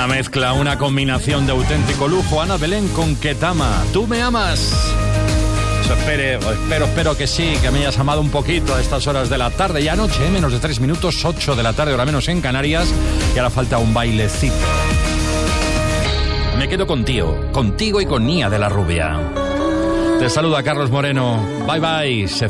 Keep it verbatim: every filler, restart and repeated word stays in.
Una mezcla, una combinación de auténtico lujo. Ana Belén con Ketama. ¿Tú me amas? Eso espere, espero, espero que sí, que me hayas amado un poquito a estas horas de la tarde. Y anoche, menos de tres minutos, ocho de la tarde, hora menos en Canarias. Y ahora falta un bailecito. Me quedo contigo, contigo y con Nia de la Rubia. Te saluda Carlos Moreno. Bye bye. Se